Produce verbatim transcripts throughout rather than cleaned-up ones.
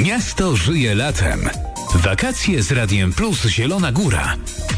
Miasto żyje latem. Wakacje z Radiem Plus Zielona Góra.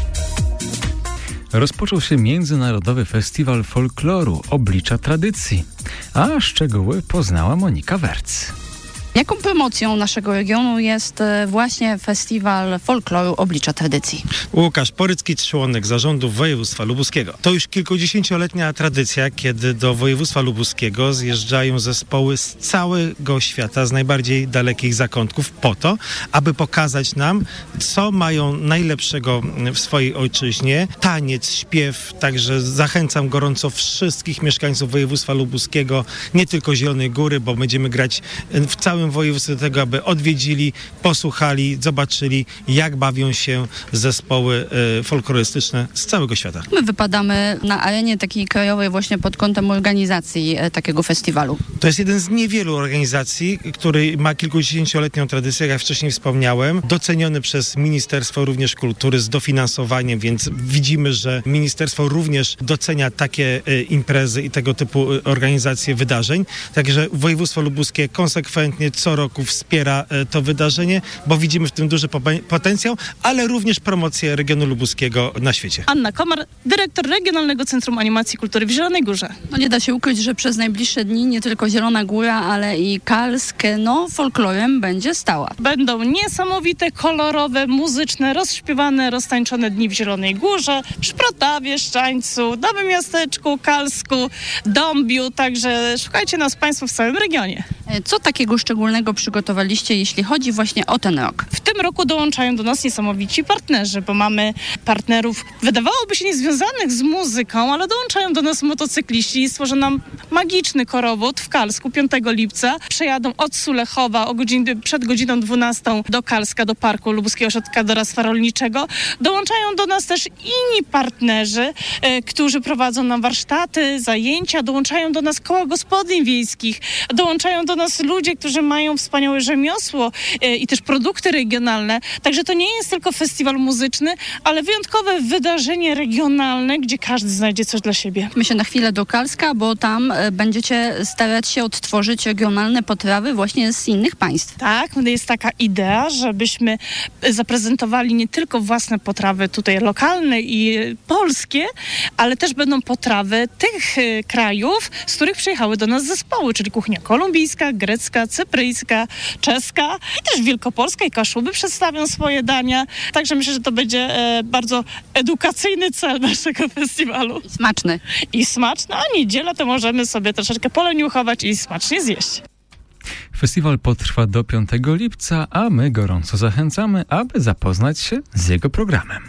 Rozpoczął się Międzynarodowy Festiwal Folkloru Oblicza Tradycji, a szczegóły poznała Monika Werc. Jaką promocją naszego regionu jest właśnie Festiwal Folkloru Oblicza Tradycji? Łukasz Porycki, członek zarządu województwa lubuskiego. To już kilkudziesięcioletnia tradycja, kiedy do województwa lubuskiego zjeżdżają zespoły z całego świata, z najbardziej dalekich zakątków po to, aby pokazać nam, co mają najlepszego w swojej ojczyźnie. Taniec, śpiew, także zachęcam gorąco wszystkich mieszkańców województwa lubuskiego, nie tylko Zielonej Góry, bo będziemy grać w całym województwie do tego, aby odwiedzili, posłuchali, zobaczyli, jak bawią się zespoły y, folklorystyczne z całego świata. My wypadamy na arenie takiej krajowej właśnie pod kątem organizacji e, takiego festiwalu. To jest jeden z niewielu organizacji, który ma kilkudziesięcioletnią tradycję, jak wcześniej wspomniałem, doceniony przez Ministerstwo również Kultury z dofinansowaniem, więc widzimy, że Ministerstwo również docenia takie y, imprezy i tego typu y, organizacje wydarzeń. Także województwo lubuskie konsekwentnie co roku wspiera e, to wydarzenie, bo widzimy w tym duży potencjał, ale również promocję regionu lubuskiego na świecie. Anna Komar, dyrektor Regionalnego Centrum Animacji i Kultury w Zielonej Górze. No nie da się ukryć, że przez najbliższe dni nie tylko Zielona Góra, ale i Kalsk, no folklorem będzie stała. Będą niesamowite, kolorowe, muzyczne, rozśpiewane, roztańczone dni w Zielonej Górze, Szprotawie, Szczańcu, Nowym Miasteczku, Kalsku, Dąbiu, także szukajcie nas Państwo w całym regionie. Co takiego szczególnego przygotowaliście, jeśli chodzi właśnie o ten rok? W tym roku dołączają do nas niesamowici partnerzy, bo mamy partnerów, wydawałoby się niezwiązanych z muzyką, ale dołączają do nas motocykliści i stworzą nam magiczny korowód w Kalsku piątego lipca. Przejadą od Sulechowa o godzinie, przed godziną dwunastą do Kalska, do Parku Lubuskiego Ośrodka Doradztwa Rolniczego. Dołączają do nas też inni partnerzy, e, którzy prowadzą nam warsztaty, zajęcia, dołączają do nas koła gospodyń wiejskich, dołączają do nas ludzie, którzy mają wspaniałe rzemiosło e, i też produkty regionalne. Także to nie jest tylko festiwal muzyczny, ale wyjątkowe wydarzenie regionalne, gdzie każdy znajdzie coś dla siebie. My się na chwilę do Kalska, bo tam e, będziecie starać się odtworzyć regionalne potrawy właśnie z innych państw. Tak, jest taka idea, żebyśmy zaprezentowali nie tylko własne potrawy tutaj lokalne i polskie, ale też będą potrawy tych e, krajów, z których przyjechały do nas zespoły, czyli kuchnia kolumbijska, grecka, cypryjska, czeska i też wielkopolska i Kaszuby przedstawią swoje dania. Także myślę, że to będzie e, bardzo edukacyjny cel naszego festiwalu. I smaczny. I smaczny, a niedzielę to możemy sobie troszeczkę poleniuchować i smacznie zjeść. Festiwal potrwa do piątego lipca, a my gorąco zachęcamy, aby zapoznać się z jego programem.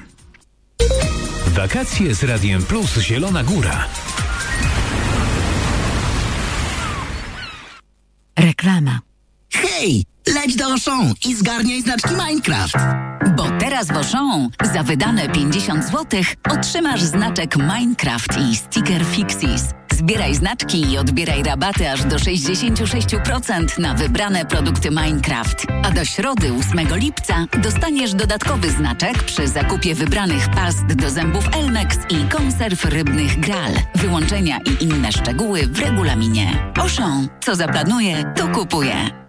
Wakacje z Radiem Plus Zielona Góra. Reklama. Hej, leć do Auchan i zgarniaj znaczki Minecraft. Bo teraz w Auchan za wydane pięćdziesiąt złotych otrzymasz znaczek Minecraft i sticker Fixis. Zbieraj znaczki i odbieraj rabaty aż do sześćdziesiąt sześć procent na wybrane produkty Minecraft. A do środy ósmego lipca dostaniesz dodatkowy znaczek przy zakupie wybranych past do zębów Elmex i konserw rybnych Gral. Wyłączenia i inne szczegóły w regulaminie. Auchan. Co zaplanuje, to kupuje.